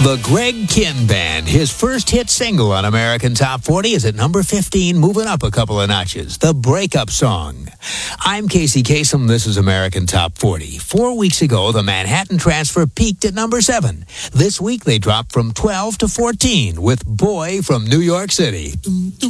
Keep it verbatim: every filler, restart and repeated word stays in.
The Greg Kihn Band, his first hit single on American Top forty, is at number fifteen, moving up a couple of notches. The Breakup Song. I'm Casey Kasem. This is American Top forty. Four weeks ago, the Manhattan Transfer peaked at number seven. This week, they dropped from twelve to fourteen with Boy from New York City.